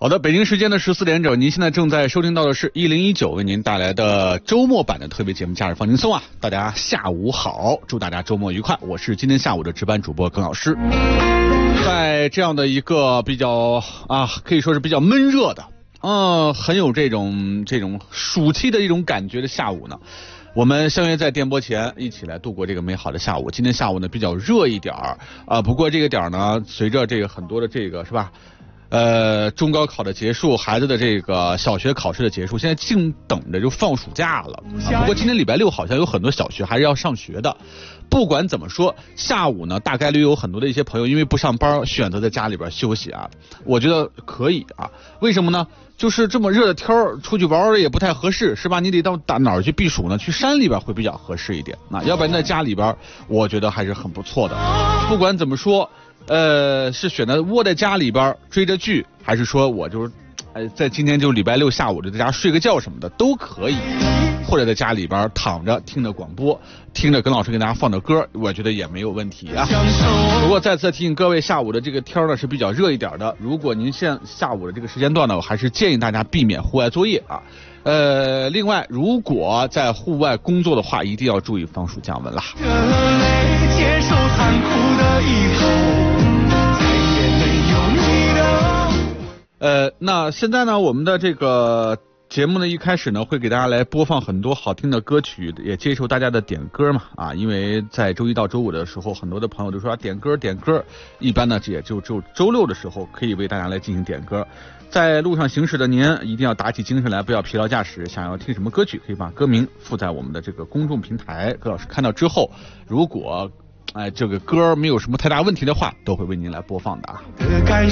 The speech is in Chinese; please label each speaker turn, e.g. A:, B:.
A: 好的，北京时间的14点整，您现在正在收听到的是1019为您带来的周末版的特别节目《假日放轻松》啊！大家下午好，祝大家周末愉快。我是今天下午的值班主播耿老师。在这样的一个比较可以说是比较闷热的，很有这种暑期的一种感觉的下午呢，我们相约在电波前一起来度过这个美好的下午。今天下午呢比较热一点不过这个点呢，随着这个很多的这个是吧？中高考的结束，孩子的这个小学考试的结束，现在净等着就放暑假了。不过今天礼拜六好像有很多小学还是要上学的。不管怎么说，下午呢大概率有很多的一些朋友因为不上班选择在家里边休息啊，我觉得可以啊。为什么呢？就是这么热的天儿，出去玩也不太合适，是吧？你得到哪儿去避暑呢？去山里边会比较合适一点。要不然在家里边，我觉得还是很不错的。不管怎么说，是选择窝在家里边追着剧，还是说我就是在今天就礼拜六下午就在家睡个觉什么的都可以，或者在家里边躺着听着广播，听着耿老师给大家放的歌，我觉得也没有问题啊。不过再次提醒各位，下午的这个天呢是比较热一点的，如果您现下午的这个时间段呢，我还是建议大家避免户外作业啊。另外如果在户外工作的话，一定要注意防暑降温啦。接受残酷的以后，那现在呢，我们的这个节目呢，一开始呢会给大家来播放很多好听的歌曲，也接受大家的点歌嘛因为在周一到周五的时候，很多的朋友都说点歌，一般呢也就周六的时候可以为大家来进行点歌。在路上行驶的您一定要打起精神来，不要疲劳驾驶。想要听什么歌曲，可以把歌名附在我们的这个公众平台，葛老师看到之后，如果这个歌没有什么太大问题的话，都会为您来播放的啊。感